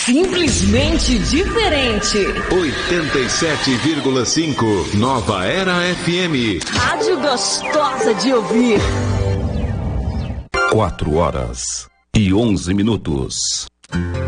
Simplesmente diferente. 87,5 Nova Era FM. Rádio gostosa de ouvir. 4 horas e 11 minutos.